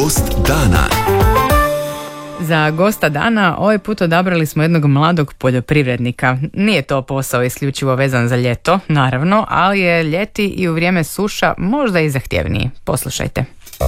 Gost dana. Za gosta dana ovaj put odabrali smo jednog mladog poljoprivrednika. Nije to posao isključivo vezan za ljeto, naravno, ali je ljeti i u vrijeme suša možda i zahtjevniji. Poslušajte.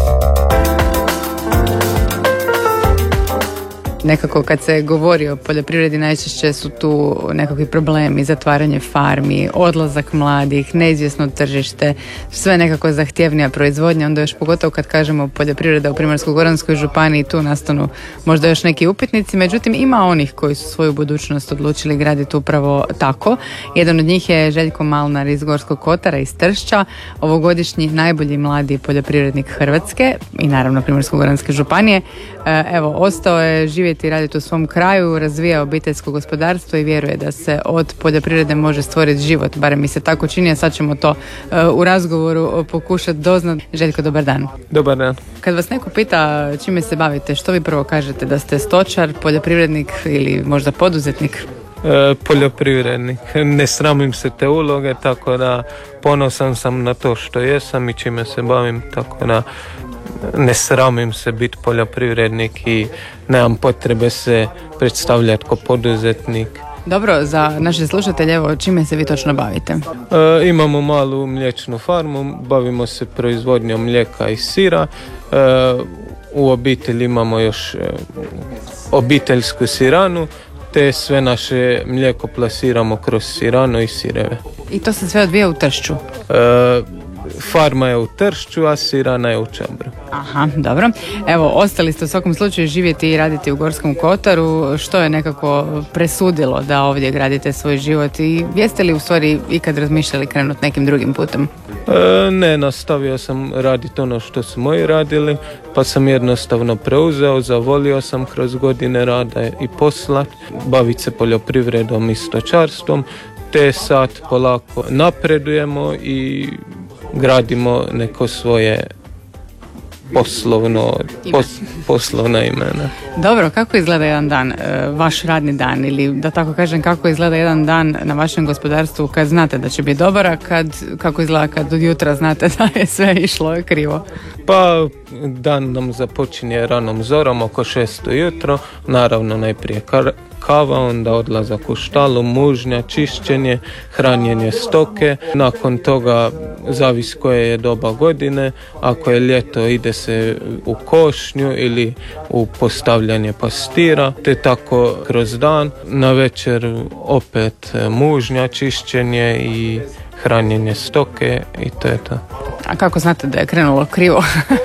Nekako kad se govori o poljoprivredi najčešće su tu nekakvi problemi, zatvaranje farmi, odlazak mladih, neizvjesno tržište, sve nekako zahtjevnija proizvodnja, onda još pogotovo kad kažemo poljoprivreda u Primorsko-goranskoj županiji, tu nastanu možda još neki upitnici, međutim ima onih koji su svoju budućnost odlučili graditi upravo tako. Jedan od njih je Željko Malnar iz Gorskog kotara, iz Tršća, ovogodišnji najbolji mladi poljoprivrednik Hrvatske i naravno Primorsko-goranske županije. Evo, ostao je živjeti i raditi u svom kraju, razvija obiteljsko gospodarstvo i vjeruje da se od poljoprivrede može stvoriti život, barem mi se tako čini, a sad ćemo to u razgovoru pokušati doznati. Željko, dobar dan. Dobar dan. Kad vas neko pita čime se bavite, što vi prvo kažete, da ste stočar, poljoprivrednik ili možda poduzetnik? Poljoprivrednik. Ne sramim se te uloge, tako da ponosan sam na to što jesam i čime se bavim, tako da ne sramim se biti poljoprivrednik i nemam potrebe se predstavljati kao poduzetnik. Dobro, za naše slušatelje, evo, čime se vi točno bavite? Imamo malu mliječnu farmu, bavimo se proizvodnjom mlijeka i sira. U obitelji imamo još obiteljsku siranu, te sve naše mlijeko plasiramo kroz siranu i sireve. I to se sve odvija u Tršću? Farma je u Tršću, a sirana je u Čabru. Aha, dobro. Evo, ostali ste u svakom slučaju živjeti i raditi u Gorskom kotaru. Što je nekako presudilo da ovdje gradite svoj život i jeste li u stvari ikad razmišljali krenuti nekim drugim putem? Ne, nastavio sam raditi ono što su moji radili, pa sam jednostavno preuzeo, zavolio sam kroz godine rada i posla, baviti se poljoprivredom i stočarstvom, te sad polako napredujemo i gradimo neko svoje poslovna imena. Dobro, kako izgleda jedan dan, vaš radni dan, ili da tako kažem, kako izgleda jedan dan na vašem gospodarstvu kad znate da će biti dobar, a kako izgleda kad od jutra znate da je sve išlo krivo? Pa dan nam započinje ranom zorom oko 6 ujutro, naravno najprije kava, onda odlazak u štalu, mužnja, čišćenje, hranjenje stoke. Nakon toga zavisi koje je doba godine. Ako je ljeto ide se u košnju ili u postavljanje pastira, te tako kroz dan. Na večer opet mužnja, čišćenje i hranjenje stoke i to je to. A kako znate da je krenulo krivo?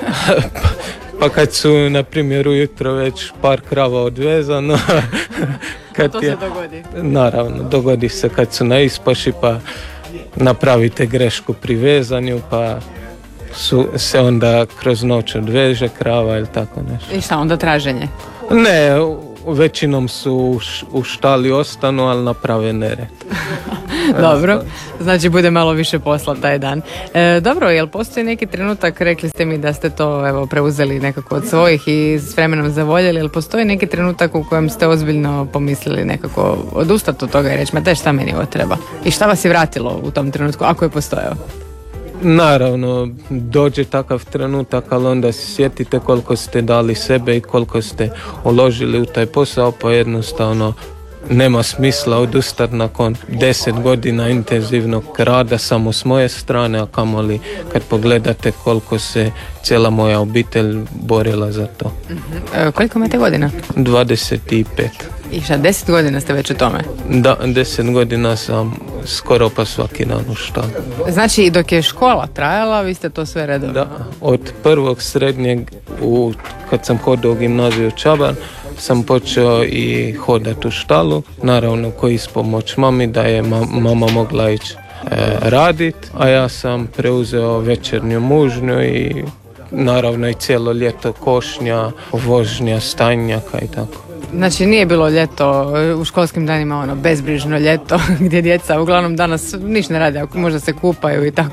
Pa kad su, na primjer, ujutro već par krava odvezano. To se dogodi? Naravno, dogodi se kad su na ispaši, pa napravite grešku pri vezanju, pa se onda kroz noć odveže krava ili tako nešto. I šta, onda traženje? Ne, većinom su u štali ostanu, ali naprave nered. Dobro, znači bude malo više posla taj dan. Dobro, jel postoji neki trenutak, rekli ste mi da ste to preuzeli nekako od svojih i s vremenom zavoljeli, jel postoji neki trenutak u kojem ste ozbiljno pomislili nekako odustati od toga i reći, ma šta meni ovo treba? I šta vas je vratilo u tom trenutku, ako je postojao? Naravno, dođe takav trenutak, ali onda se sjetite koliko ste dali sebe i koliko ste uložili u taj posao, pa jednostavno nema smisla odustati nakon 10 godina intenzivnog rada samo s moje strane, a kamoli kad pogledate koliko se cijela moja obitelj borila za to. Koliko imate godina? 25. I šta, 10 godina ste već u tome? Da, 10 godina sam skoro pa svaki dan u štalu. Znači, dok je škola trajala, vi ste to sve redovno? Da, od prvog srednjeg, kad sam hodao u gimnaziju Čabar, sam počeo i hodati u štalu, naravno koji s pomoć mami, da je mama mogla ići raditi, a ja sam preuzeo večernju mužnju i naravno i cijelo ljeto košnja, vožnja, stajnjaka i tako. Znači nije bilo ljeto u školskim danima bezbrižno ljeto gdje djeca uglavnom danas ništa ne rade, ako možda se kupaju i tako.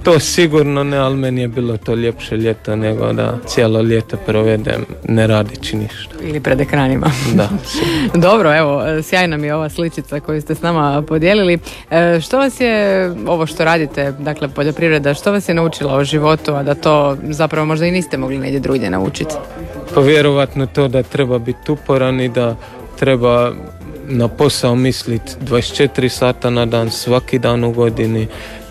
To sigurno ne, ali meni je bilo to ljepše ljeto nego da cijelo ljeto provedem ne radići ništa. Ili pred ekranima. Da. Dobro, evo, sjajna mi je ova sličica koju ste s nama podijelili. Što vas je, ovo što radite, dakle poljoprivreda, što vas je naučila o životu, a da to zapravo možda i niste mogli negdje drugdje naučiti? Pa vjerovatno to da treba biti uporan i da treba na posao misliti 24 sata na dan, svaki dan u godini.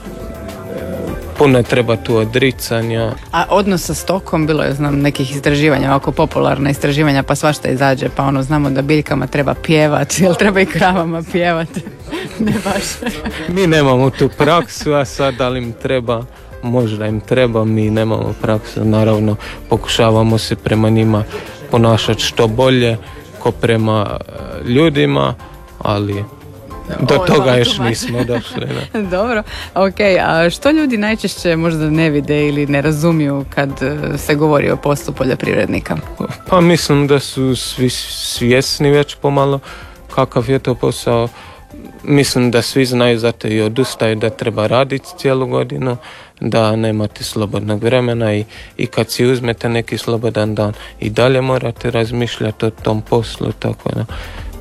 Puno treba tu odricanja. A odnos sa stokom, bilo je, znam, nekih istraživanja, ovako popularna istraživanja, pa svašta izađe, pa ono, znamo da biljkama treba pjevati, jel treba i kravama pjevati? Ne baš. Mi nemamo tu praksu, a sad da li im treba, možda im treba, mi nemamo praksu, naravno pokušavamo se prema njima ponašati što bolje, ko prema ljudima, ali do toga još nismo došli. Da. Dobro, ok, a što ljudi najčešće možda ne vide ili ne razumiju kad se govori o poslu poljoprivrednika? Pa mislim da su svi svjesni već pomalo kakav je to posao. Mislim da svi znaju, zato i odustaju da treba raditi cijelu godinu, da nemate slobodnog vremena i kad si uzmete neki slobodan dan i dalje morate razmišljati o tom poslu, tako da.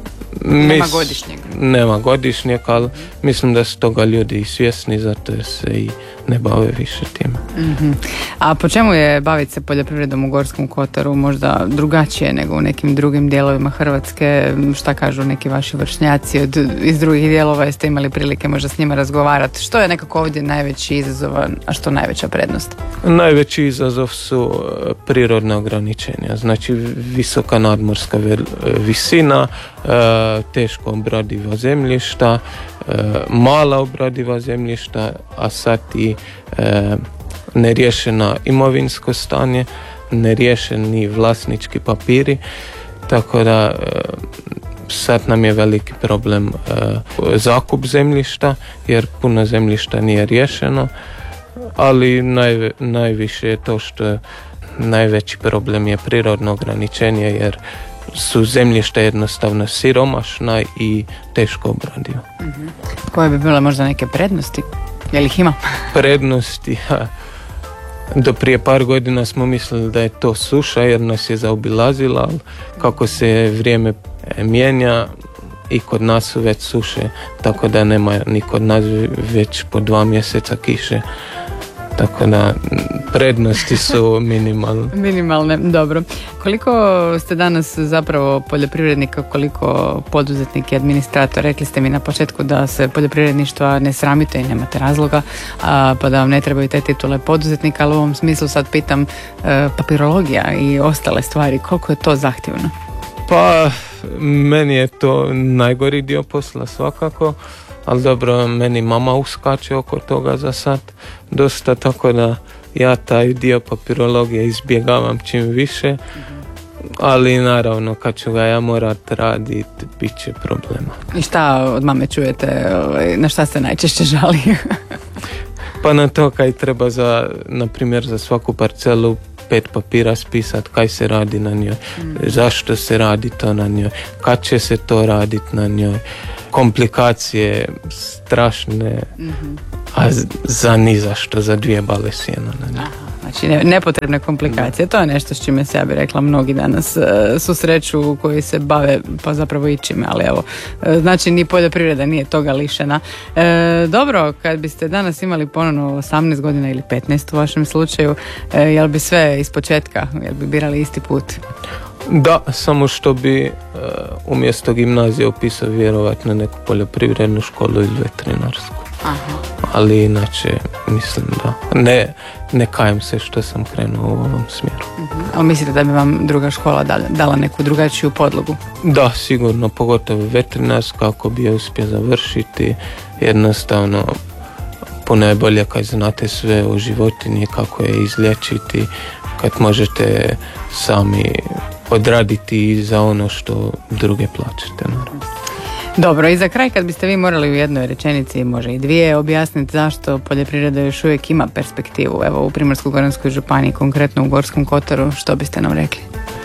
Nema godišnjeg, ali mislim da su toga ljudi i svjesni, zato se i ne bave više tim. Mm-hmm. A po čemu je baviti se poljoprivredom u Gorskom kotaru možda drugačije nego u nekim drugim dijelovima Hrvatske? Šta kažu neki vaši vršnjaci iz drugih dijelova? Jeste imali prilike možda s njima razgovarati? Što je nekako ovdje najveći izazov, a što najveća prednost? Najveći izazov su prirodne ograničenja, znači visoka nadmorska visina, teško obradiva zemljišta, mala obradiva zemljišta, a sad i neriješena imovinsko stanje, neriješeni vlasnički papiri, tako da sad nam je veliki problem zakup zemljišta, jer puno zemljišta nije riješeno, ali najviše je to što je najveći problem je prirodno ograničenje, jer su zemljišta jednostavno siromašna i teško obradiva. Mm-hmm. Koje bi bile možda neke prednosti? Je li ih ima? Prednosti, do prije par godina smo mislili da je to suša jer nas je zaobilazila, ali kako se vrijeme mijenja i kod nas su već suše, tako da nema ni kod nas već po 2 mjeseca kiše. Tako da prednosti su minimalne. Minimalne, dobro. Koliko ste danas zapravo poljoprivrednika, koliko poduzetnik i administrator? Rekli ste mi na početku da se poljoprivredništva ne sramite i nemate razloga, pa da vam ne trebaju te titule poduzetnika, ali u ovom smislu sad pitam papirologija i ostale stvari, koliko je to zahtjevno? Pa, meni je to najgori dio posla svakako. Ali dobro, meni mama uskače oko toga za sad dosta, tako da ja taj dio papirologije izbjegavam čim više, ali naravno kad ću ga ja morat raditi, bit će problema. I šta od mame čujete, na šta se najčešće žali? Pa na to kaj treba na primjer za svaku parcelu 5 papira spisati kaj se radi na njoj, zašto se radi to na njoj, kad će se to raditi na njoj, komplikacije strašne, a za ni zašto, za 2 bale sjena na njoj. Znači nepotrebne komplikacije, to je nešto s čime se, ja bih rekla, mnogi danas susreću koji se bave pa zapravo ičime, ali evo, znači ni poljoprivreda nije toga lišena. Dobro, kad biste danas imali ponovno 18 godina ili 15 u vašem slučaju, jel bi sve ispočetka, jel bi birali isti put? Da, samo što bi umjesto gimnazije upisao vjerovatno neku poljoprivrednu školu ili veterinarsku. Aha. Ali inače mislim da ne kajem se što sam krenuo u ovom smjeru. Ali mislite da bi vam druga škola dala neku drugačiju podlogu? Da, sigurno, pogotovo veterinarsku, ako bi je uspio završiti. Jednostavno puno je bolje kad znate sve o životinji, kako je izliječiti, kad možete sami odraditi za ono što druge plaćate, naravno. Dobro, i za kraj kad biste vi morali u jednoj rečenici, može i 2, objasniti zašto poljoprivreda još uvijek ima perspektivu, evo u Primorsko-goranskoj županiji, konkretno u Gorskom kotaru, što biste nam rekli?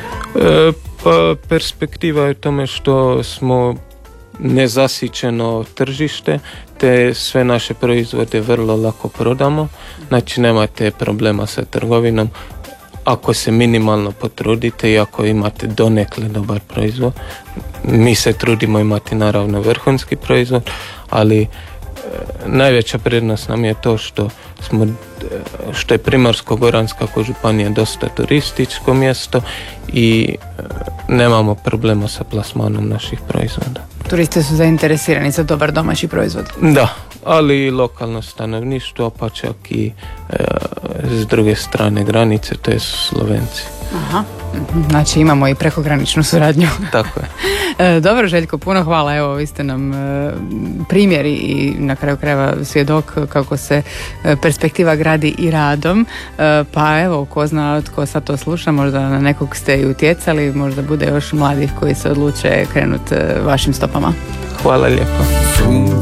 Pa perspektiva je u tome što smo nezasićeno tržište, te sve naše proizvode vrlo lako prodamo, znači nemate problema sa trgovinom ako se minimalno potrudite i ako imate donekle dobar proizvod. Mi se trudimo imati naravno vrhunski proizvod, ali najveća prednost nam je to što je Primorsko-goranska županija dosta turističko mjesto i nemamo problema sa plasmanom naših proizvoda. Turisti su zainteresirani za dobar domaći proizvod. Da, ali i lokalno stanovništvo, pa čak i s druge strane granice, to je Slovenci. Aha. Znači imamo i prekograničnu suradnju. Tako je. Dobro, Željko, puno hvala. Evo, vi ste nam primjeri i na kraju krajeva svjedok kako se perspektiva gradi i radom. Pa evo, ko zna tko sad to sluša, možda na nekog ste i utjecali, možda bude još mladih koji se odluče krenuti vašim stopama. Hvala lijepo.